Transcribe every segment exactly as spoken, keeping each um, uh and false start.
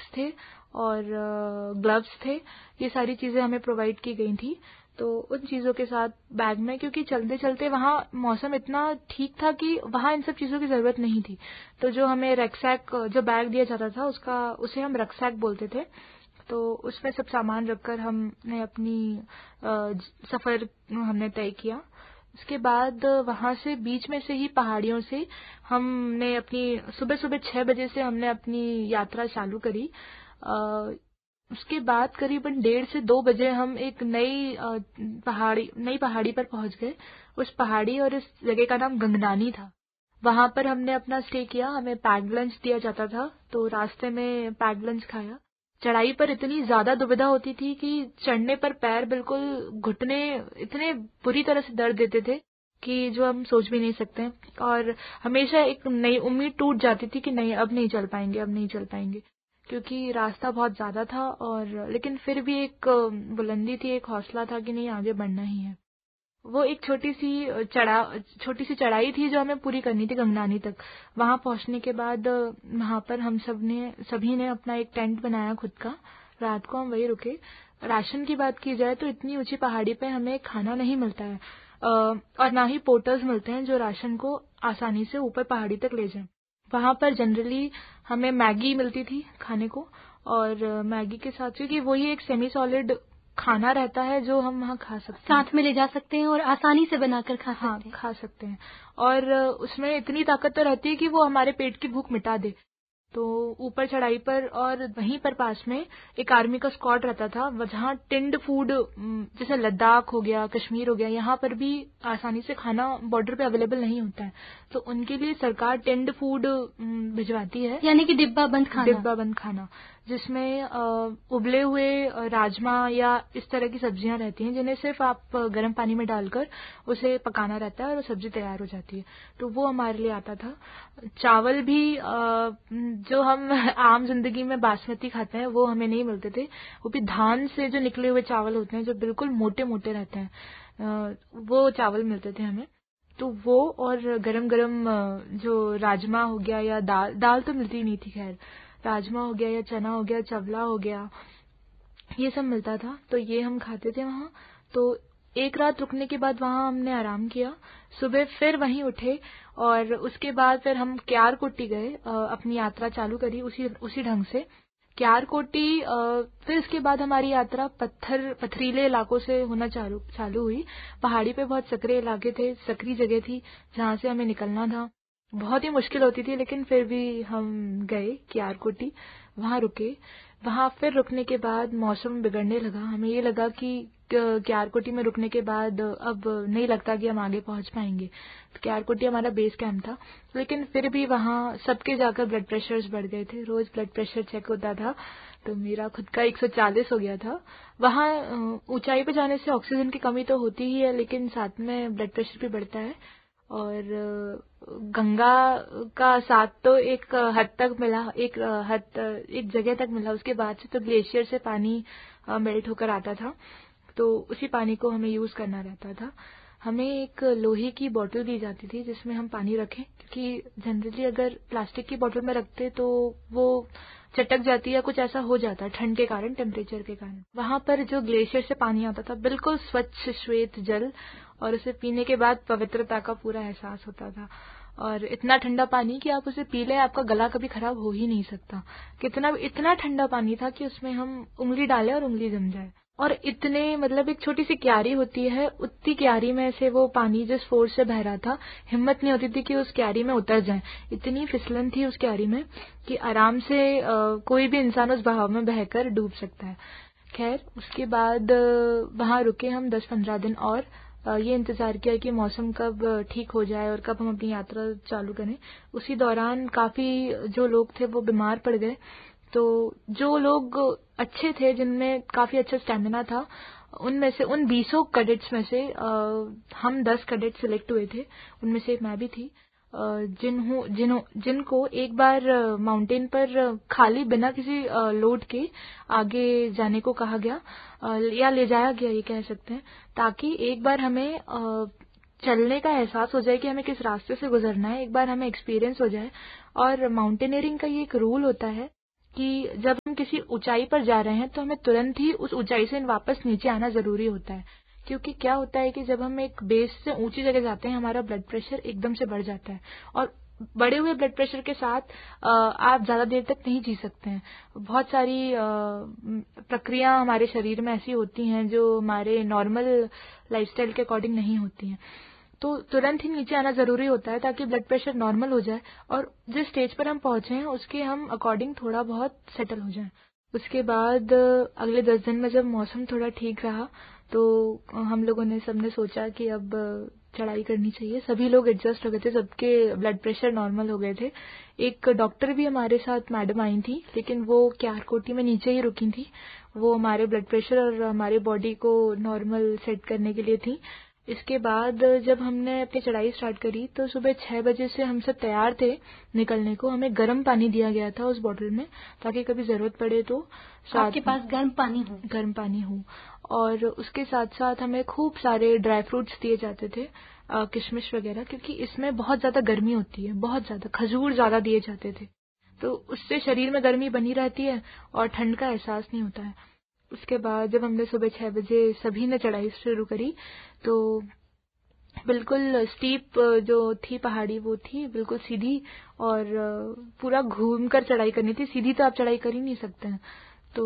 Bags थे और gloves थे, ये सारी चीजें हमें प्रोवाइड की गई थी। तो उन चीजों के साथ बैग में, क्योंकि चलते चलते वहाँ मौसम इतना ठीक था कि वहाँ इन सब चीजों की जरूरत नहीं थी, तो जो हमें रैकसैक, जो बैग दिया जाता था उसका, उसे हम रैकसैक बोलते थे, तो उसमें सब सामान रखकर हमने अपनी आ, सफर हमने तय किया। उसके बाद वहां से बीच में से ही पहाड़ियों से हमने अपनी सुबह सुबह छह बजे से हमने अपनी यात्रा चालू करी। आ, उसके बाद करीबन डेढ़ से दो बजे हम एक नई पहाड़ी नई पहाड़ी पर पहुंच गए। उस पहाड़ी और इस जगह का नाम गंगनानी था। वहां पर हमने अपना स्टे किया। हमें पैक्ड लंच दिया जाता था, तो रास्ते में पैक्ड लंच खाया। चढ़ाई पर इतनी ज्यादा दुविधा होती थी कि चढ़ने पर पैर बिल्कुल, घुटने इतने बुरी तरह से दर्द देते थे कि जो हम सोच भी नहीं सकते। और हमेशा एक नई उम्मीद टूट जाती थी कि नहीं, अब नहीं चल पाएंगे, अब नहीं चल पाएंगे, क्योंकि रास्ता बहुत ज्यादा था। और लेकिन फिर भी एक बुलंदी थी, एक हौसला था कि नहीं, आगे बढ़ना ही है। वो एक छोटी सी चढ़ा छोटी सी चढ़ाई थी जो हमें पूरी करनी थी गंगनानी तक। वहां पहुंचने के बाद वहां पर हम सब ने सभी ने अपना एक टेंट बनाया खुद का। रात को हम वही रुके। राशन की बात की जाए तो इतनी ऊंची पहाड़ी पे हमें खाना नहीं मिलता है, और ना ही पोर्टर्स मिलते हैं जो राशन को आसानी से ऊपर पहाड़ी तक ले जाएं। वहां पर जनरली हमें मैगी मिलती थी खाने को, और मैगी के साथ, क्योंकि वही एक सेमी सॉलिड खाना रहता है जो हम वहाँ खा सकते हैं, साथ में ले जा सकते हैं और आसानी से बनाकर खा सकते हाँ, हैं। खा सकते हैं। और उसमें इतनी ताकत तो रहती है कि वो हमारे पेट की भूख मिटा दे। तो ऊपर चढ़ाई पर और वहीं पर पास में एक आर्मी का स्क्वाड रहता था, जहाँ टिंड फूड, जैसे लद्दाख हो गया, कश्मीर हो गया, यहाँ पर भी आसानी से खाना बॉर्डर पे अवेलेबल नहीं होता है, तो उनके लिए सरकार टिंड फूड भिजवाती है, यानी कि डिब्बा बंद खाना। डिब्बा बंद खाना, जिसमें उबले हुए राजमा या इस तरह की सब्जियां रहती हैं, जिन्हें सिर्फ आप गर्म पानी में डालकर उसे पकाना रहता है और वो सब्जी तैयार हो जाती है। तो वो हमारे लिए आता था। चावल भी जो हम आम जिंदगी में बासमती खाते हैं वो हमें नहीं मिलते थे, वो भी धान से जो निकले हुए चावल होते हैं जो बिल्कुल मोटे मोटे रहते हैं, वो चावल मिलते थे हमें। तो वो और गरम गरम जो राजमा हो गया या दाल दाल तो मिलती नहीं थी, खैर राजमा हो गया या चना हो गया, चवला हो गया, ये सब मिलता था, तो ये हम खाते थे वहाँ। तो एक रात रुकने के बाद वहाँ हमने आराम किया। सुबह फिर वहीं उठे और उसके बाद फिर हम क्यारकोटी गए, अपनी यात्रा चालू करी उसी उसी ढंग से क्यारकोटी। फिर इसके बाद हमारी यात्रा पत्थर पथरीले इलाकों से होना चालू चालू हुई। पहाड़ी पे बहुत सकरे इलाके थे, सकरी जगह थी जहाँ से हमें निकलना था। बहुत ही मुश्किल होती थी, लेकिन फिर भी हम गए क्यारकोटी, वहां रुके। वहां फिर रुकने के बाद मौसम बिगड़ने लगा। हमें ये लगा कि क्यारकोटी में रुकने के बाद अब नहीं लगता कि हम आगे पहुंच पाएंगे। तो क्यारकोटी हमारा बेस कैंप था, लेकिन फिर भी वहां सबके जाकर ब्लड प्रेशर्स बढ़ गए थे। रोज ब्लड प्रेशर चेक होता था, तो मेरा खुद का एक सौ चालीस हो गया था। वहां ऊंचाई पे जाने से ऑक्सीजन की कमी तो होती ही है, लेकिन साथ में ब्लड प्रेशर भी बढ़ता है। और गंगा का साथ तो एक हद तक मिला, एक हद एक जगह तक मिला। उसके बाद से तो ग्लेशियर से पानी मेल्ट होकर आता था, तो उसी पानी को हमें यूज करना रहता था। हमें एक लोहे की बोतल दी जाती थी जिसमें हम पानी रखें, क्योंकि जनरली अगर प्लास्टिक की बोतल में रखते तो वो चटक जाती है, कुछ ऐसा हो जाता है ठंड के कारण, टेम्परेचर के कारण। वहां पर जो ग्लेशियर से पानी आता था, बिल्कुल स्वच्छ श्वेत जल, और उसे पीने के बाद पवित्रता का पूरा एहसास होता था। और इतना ठंडा पानी कि आप उसे पी ले, आपका गला कभी खराब हो ही नहीं सकता। कितना इतना ठंडा पानी था कि उसमें हम उंगली डालें और उंगली जम जाए। और इतने मतलब एक छोटी सी क्यारी होती है, उतनी क्यारी में से वो पानी जिस फोर्स से बह रहा था, हिम्मत नहीं होती थी कि उस क्यारी में उतर जाए। इतनी फिसलन थी उस क्यारी में कि आराम से आ, कोई भी इंसान उस बहाव में बहकर डूब सकता है। खैर, उसके बाद वहां रुके हम दस पंद्रह दिन और ये इंतजार किया कि मौसम कब ठीक हो जाए और कब हम अपनी यात्रा चालू करें। उसी दौरान काफी जो लोग थे वो बीमार पड़ गए। तो जो लोग अच्छे थे, जिनमें काफी अच्छा स्टैमिना था, उनमें से उन बीसों कैडेट्स में से आ, हम दस कैडेट सिलेक्ट हुए थे। उनमें से मैं भी थी, जिन्हों जिन्हों जिनको एक बार माउंटेन पर खाली बिना किसी लोड के आगे जाने को कहा गया, या ले जाया गया ये कह सकते हैं, ताकि एक बार हमें चलने का एहसास हो जाए कि हमें किस रास्ते से गुजरना है, एक बार हमें एक्सपीरियंस हो जाए। और माउंटेनियरिंग का ये एक रूल होता है कि जब हम किसी ऊंचाई पर जा रहे हैं तो हमें तुरंत ही उस ऊंचाई से वापस नीचे आना जरूरी होता है, क्योंकि क्या होता है कि जब हम एक बेस से ऊंची जगह जाते हैं हमारा ब्लड प्रेशर एकदम से बढ़ जाता है, और बढ़े हुए ब्लड प्रेशर के साथ आप ज्यादा देर तक नहीं जी सकते हैं। बहुत सारी प्रक्रिया हमारे शरीर में ऐसी होती हैं जो हमारे नॉर्मल लाइफस्टाइल के अकॉर्डिंग नहीं होती हैं, तो तुरंत ही नीचे आना जरूरी होता है ताकि ब्लड प्रेशर नॉर्मल हो जाए और जिस स्टेज पर हम पहुंचे हैं उसके हम अकॉर्डिंग थोड़ा बहुत सेटल हो जाए। उसके बाद अगले दस दिन में जब मौसम थोड़ा ठीक रहा तो हम लोगों ने सबने सोचा कि अब चढ़ाई करनी चाहिए। सभी लोग एडजस्ट हो गए थे, सबके ब्लड प्रेशर नॉर्मल हो गए थे। एक डॉक्टर भी हमारे साथ मैडम आई थी, लेकिन वो क्यारकोटी में नीचे ही रुकी थी। वो हमारे ब्लड प्रेशर और हमारे बॉडी को नॉर्मल सेट करने के लिए थी। इसके बाद जब हमने अपनी चढ़ाई स्टार्ट करी तो सुबह छह बजे से हम सब तैयार थे निकलने को। हमें गर्म पानी दिया गया था उस बोतल में ताकि कभी जरूरत पड़े तो आपके पास गर्म पानी हो गर्म पानी हो। और उसके साथ साथ हमें खूब सारे ड्राई फ्रूट्स दिए जाते थे, किशमिश वगैरह, क्योंकि इसमें बहुत ज्यादा गर्मी होती है, बहुत ज्यादा। खजूर ज्यादा दिए जाते थे, तो उससे शरीर में गर्मी बनी रहती है और ठंड का एहसास नहीं होता है। उसके बाद जब हमने सुबह छह बजे सभी ने चढ़ाई शुरू करी तो बिल्कुल स्टीप जो थी पहाड़ी वो थी बिल्कुल सीधी, और पूरा घूमकर चढ़ाई करनी थी। सीधी तो आप चढ़ाई कर ही नहीं सकते हैं, तो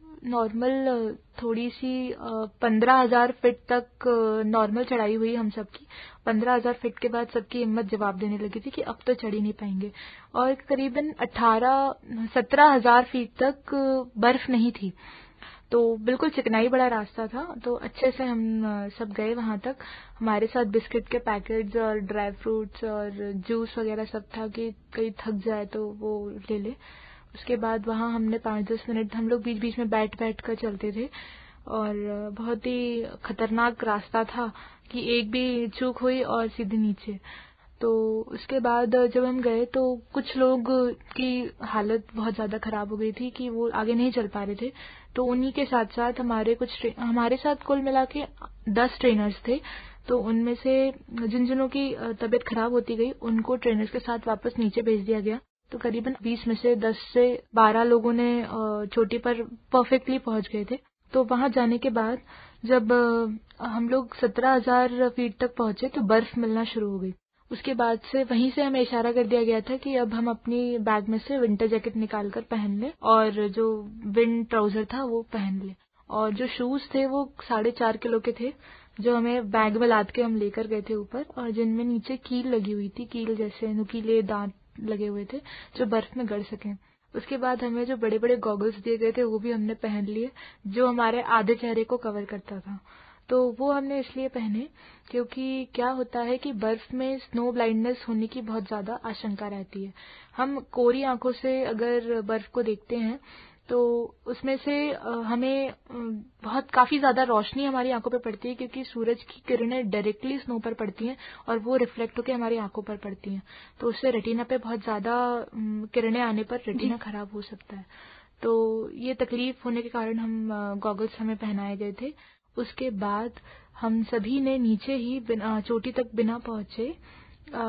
नॉर्मल थोड़ी सी पंद्रह हजार फीट तक नॉर्मल चढ़ाई हुई हम सबकी। पंद्रह हजार फीट के बाद सबकी हिम्मत जवाब देने लगी थी कि अब तो चढ़ ही नहीं पाएंगे, और करीबन अठारह सत्रह हजार फीट तक बर्फ नहीं थी, तो बिल्कुल चिकनाई बड़ा रास्ता था। तो अच्छे से हम सब गए वहां तक। हमारे साथ बिस्किट के पैकेट्स और ड्राई फ्रूट्स और जूस वगैरह सब था कि कहीं थक जाए तो वो ले ले। उसके बाद वहां हमने पाँच दस मिनट हम लोग बीच बीच में बैठ बैठ कर चलते थे, और बहुत ही खतरनाक रास्ता था कि एक भी चूक हुई और सीधे नीचे। तो उसके बाद जब हम गए तो कुछ लोग की हालत बहुत ज्यादा खराब हो गई थी कि वो आगे नहीं चल पा रहे थे, तो उन्हीं के साथ साथ हमारे कुछ हमारे साथ कुल मिला के दस ट्रेनर्स थे। तो उनमें से जिन जिनों की तबीयत खराब होती गई उनको ट्रेनर्स के साथ वापस नीचे भेज दिया गया। तो करीबन बीस में से दस से बारह लोगों ने चोटी पर परफेक्टली पहुंच गए थे। तो वहां जाने के बाद जब हम लोग सत्रह हजार फीट तक पहुंचे तो बर्फ मिलना शुरू हो गई। उसके बाद से वहीं से हमें इशारा कर दिया गया था कि अब हम अपनी बैग में से विंटर जैकेट निकाल कर पहन लें, और जो विंड ट्राउजर था वो पहन लें, और जो शूज थे वो साढ़े चार किलो के थे जो हमें बैग में लाद के हम लेकर गए थे ऊपर, और जिनमें नीचे कील लगी हुई थी, कील जैसे नुकीले दांत लगे हुए थे जो बर्फ में गड़ सकें। उसके बाद हमें जो बड़े बड़े गॉगल्स दिए गए थे वो भी हमने पहन लिए जो हमारे आधे चेहरे को कवर करता था। तो वो हमने इसलिए पहने क्योंकि क्या होता है कि बर्फ में स्नो ब्लाइंडनेस होने की बहुत ज्यादा आशंका रहती है। हम कोरी आंखों से अगर बर्फ को देखते हैं तो उसमें से हमें बहुत काफी ज्यादा रोशनी हमारी आंखों पर पड़ती है, क्योंकि सूरज की किरणें डायरेक्टली स्नो पर पड़ती हैं और वो रिफ्लेक्ट होकर हमारी आंखों पर पड़ती हैं, तो उससे रेटिना पे बहुत ज्यादा किरणें आने पर रेटिना खराब हो सकता है। तो ये तकलीफ होने के कारण हम गॉगल्स हमें पहनाए गए थे। उसके बाद हम सभी ने नीचे ही बिना चोटी तक बिना पहुंचे आ,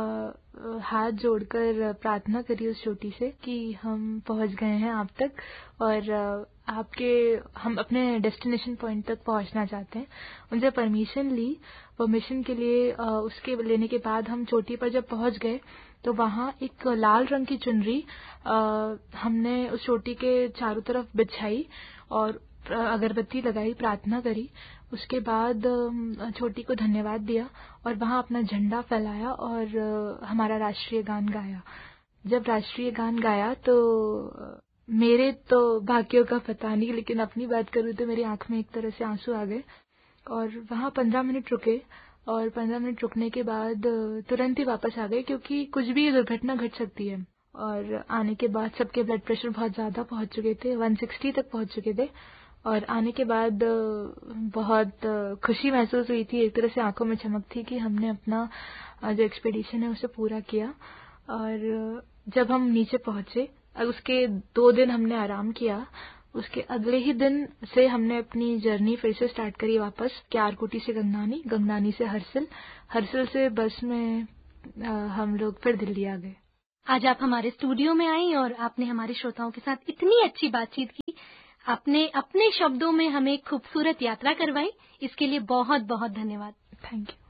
हाथ जोड़कर प्रार्थना करी उस चोटी से कि हम पहुंच गए हैं आप तक, और आपके हम अपने डेस्टिनेशन पॉइंट तक पहुंचना चाहते हैं। उनसे परमिशन ली। परमिशन के लिए आ, उसके लेने के बाद हम चोटी पर जब पहुंच गए तो वहां एक लाल रंग की चुनरी आ, हमने उस चोटी के चारों तरफ बिछाई और अगरबत्ती लगाई, प्रार्थना करी। उसके बाद छोटी को धन्यवाद दिया और वहां अपना झंडा फहराया और हमारा राष्ट्रीय गान गाया। जब राष्ट्रीय गान गाया तो मेरे तो भाग्यों का पता नहीं, लेकिन अपनी बात करूँ तो मेरी आंख में एक तरह से आंसू आ गए। और वहां पंद्रह मिनट रुके, और पंद्रह मिनट रुकने के बाद तुरंत ही वापस आ गए, क्योंकि कुछ भी दुर्घटना घट सकती है। और आने के बाद सबके ब्लड प्रेशर बहुत ज्यादा पहुंच चुके थे, एक सौ साठ तक पहुंच चुके थे। और आने के बाद बहुत खुशी महसूस हुई थी, एक तरह से आंखों में चमक थी कि हमने अपना जो एक्सपीडिशन है उसे पूरा किया। और जब हम नीचे पहुंचे, उसके दो दिन हमने आराम किया। उसके अगले ही दिन से हमने अपनी जर्नी फिर से स्टार्ट करी वापस, क्यारकोटी से गंगनानी, गंगनानी से हर्सिल, हर्सिल से बस में हम लोग फिर दिल्ली आ गए। आज आप हमारे स्टूडियो में आई और आपने हमारे श्रोताओं के साथ इतनी अच्छी बातचीत की। आपने अपने शब्दों में हमें खूबसूरत यात्रा करवाई, इसके लिए बहुत बहुत धन्यवाद। Thank you.